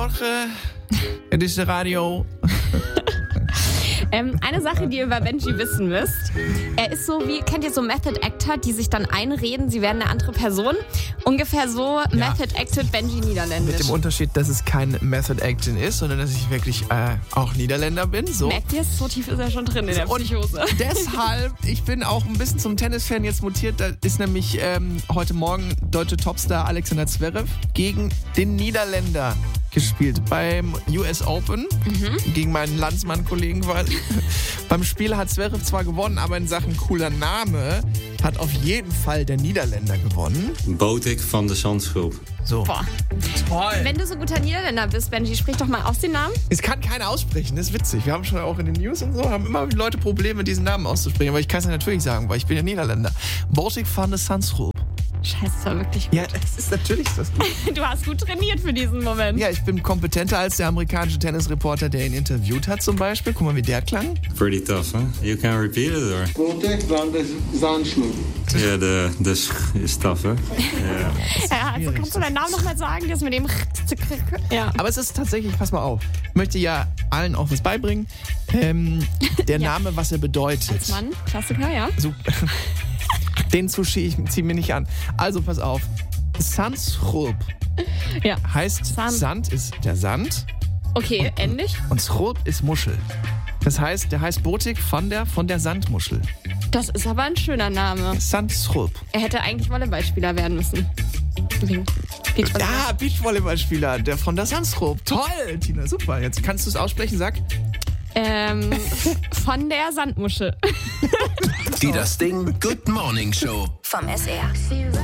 Goedemorgen. Het is de radio. Eine Sache, die ihr über Benji wissen müsst. Er ist so wie, kennt ihr so Method Actor, die sich dann einreden, sie wären eine andere Person? Ungefähr so Method Acted Benji niederländisch. Mit dem Unterschied, dass es kein Method Acting ist, sondern dass ich wirklich auch Niederländer bin. So. Merkt ihr es? So tief ist er schon drin in der Psychose. Und deshalb, ich bin auch ein bisschen zum Tennisfan jetzt mutiert. Da ist nämlich heute Morgen deutsche Topstar Alexander Zverev gegen den Niederländer gespielt beim US Open gegen meinen Landsmann-Kollegen quasi. Beim Spiel hat Zverev zwar gewonnen, aber in Sachen cooler Name hat auf jeden Fall der Niederländer gewonnen. Botik van de Zandschulp. So. Boah. Toll. Wenn du so guter Niederländer bist, Benji, sprich doch mal aus den Namen. Es kann keiner aussprechen, das ist witzig. Wir haben schon auch in den News und so, haben immer Leute Probleme, diesen Namen auszusprechen. Aber ich kann es ja natürlich sagen, weil ich bin ja Niederländer. Botik van de Zandschulp. Scheiße, das war wirklich gut. Ja, es ist natürlich das gut. Du hast gut trainiert für diesen Moment. Ja, ich bin kompetenter als der amerikanische Tennisreporter, der ihn interviewt hat zum Beispiel. Guck mal, wie der klang. Pretty tough, huh? You can repeat it, or? Botik van de Zandschulp. Ja, de sch is tough, huh? Ja, also kannst du deinen Namen nochmal sagen? Das mit dem... Ja. Aber es ist tatsächlich, pass mal auf, ich möchte ja allen auch was beibringen. Der Name, was er bedeutet. Als Mann, Klassiker, ja. So, den zieh mir nicht an. Also pass auf. Zandschulp Ja. heißt, Sand. Sand ist der Sand Okay, ähnlich. und Schulp ist Muschel. Das heißt, der heißt Botik von der Sandmuschel. Das ist aber ein schöner Name. Zandschulp. Er hätte eigentlich Volleyballspieler werden müssen. Wegen Beachvolleyball. Ja, Beachvolleyballspieler, der von der Sandschulp. Toll, Tina, super. Jetzt kannst du es aussprechen, sag. Von der Sandmuschel. Die Das Ding Good Morning Show. Vom SR.